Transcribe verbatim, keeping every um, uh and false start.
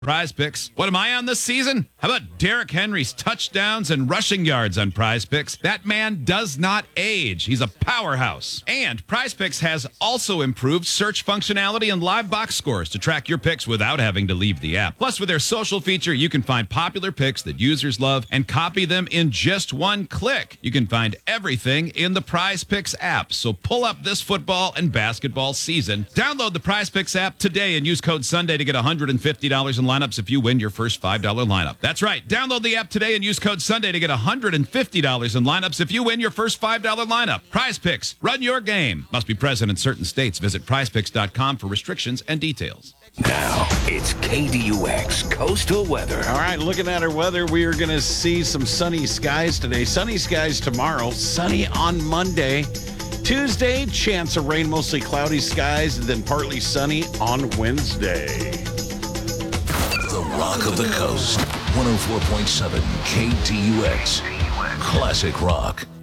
Prize Picks. What am I on this season? How about Derrick Henry's touchdowns and rushing yards on Prize Picks? That man does not age. He's a powerhouse. And Prize Picks has also improved search functionality and live box scores to track your picks without having to leave the app. Plus, with their social feature, you can find popular picks that users love and copy them in just one click. You can find everything in the Prize Picks app. So pull up this football and basketball season. Download the Prize Picks app today and use code Sunday to get one hundred fifty dollars in lineups if you win your first five dollar lineup. That's right. Download the app today and use code Sunday to get one hundred fifty dollars in lineups if you win your first five dollar lineup. Prize Picks. Run your game. Must be present in certain states. Visit prize picks dot com for restrictions and details. Now, it's K D U X Coastal Weather. All right, looking at our weather, we are going to see some sunny skies today. Sunny skies tomorrow. Sunny on Monday. Tuesday, chance of rain, mostly cloudy skies, and then partly sunny on Wednesday. The Rock of the Coast, one oh four point seven K D U X. Classic Rock.